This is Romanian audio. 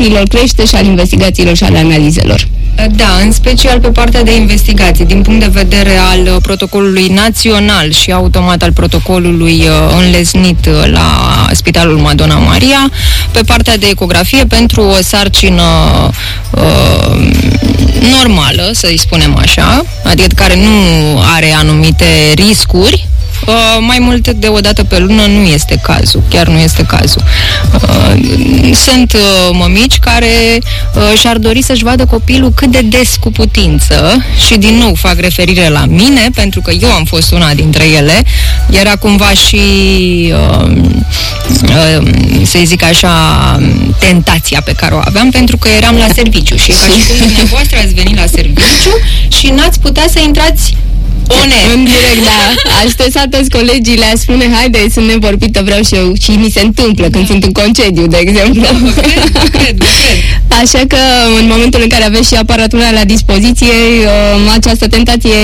cercetărilor crește și al investigațiilor și al analizelor. Da, în special pe partea de investigații, din punct de vedere al protocolului național și automat al protocolului înlesnit la Spitalul Madonna Maria, pe partea de ecografie pentru o sarcină normală, să-i spunem așa, adică care nu are anumite riscuri. Mai mult de o dată pe lună nu este cazul, chiar nu este cazul. Sunt mămici care și-ar dori să-și vadă copilul cât de des cu putință și din nou fac referire la mine, pentru că eu am fost una dintre ele. Era cumva și, să zic așa, tentația pe care o aveam, pentru că eram la serviciu și ca și cum dumneavoastră ați venit la serviciu și n-ați putea să intrați în direct, da. Aș stesa toți colegii, le-aș spune, haide, sunt nevorbită, vreau și eu. Și mi se întâmplă când sunt în concediu, de exemplu. Cred. Așa că, în momentul în care aveți și aparatura la dispoziție, această tentație